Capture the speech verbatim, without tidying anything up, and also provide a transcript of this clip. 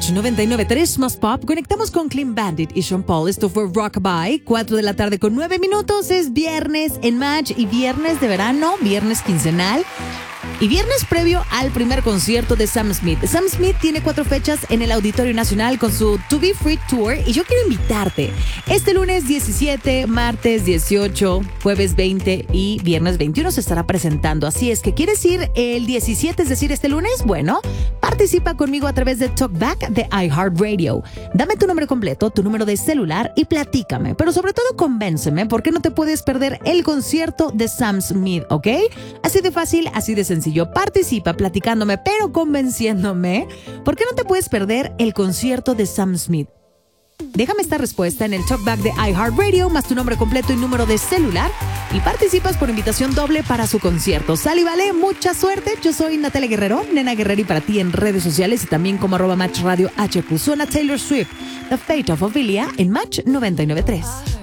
Match noventa y nueve punto tres más pop. Conectamos con Clean Bandit y Sean Paul. Esto fue Rockabye. cuatro de la tarde con nueve minutos. Es viernes en Match y viernes de verano, viernes quincenal. Y viernes previo al primer concierto de Sam Smith. Sam Smith tiene cuatro fechas en el Auditorio Nacional con su To Be Free Tour. Y yo quiero invitarte este lunes diecisiete, martes dieciocho, jueves veinte y viernes veintiuno se estará presentando. Así es que ¿quieres ir el diecisiete, es decir, este lunes? Bueno, participa conmigo a través de Talkback de iHeartRadio. Dame tu nombre completo, tu número de celular y platícame. Pero sobre todo convénceme por qué no te puedes perder el concierto de Sam Smith, ¿ok? Así de fácil, así de sencillo. Participa platicándome, pero convenciéndome. ¿Por qué no te puedes perder el concierto de Sam Smith? Déjame esta respuesta en el Talkback de iHeartRadio, más tu nombre completo y número de celular, y participas por invitación doble para su concierto. Sal y vale, mucha suerte. Yo soy Natalia Guerrero, Nena Guerrero, y para ti en redes sociales y también como arroba Match Radio H Q. Suena Taylor Swift, The Fate of Ophelia en Match noventa y nueve punto tres.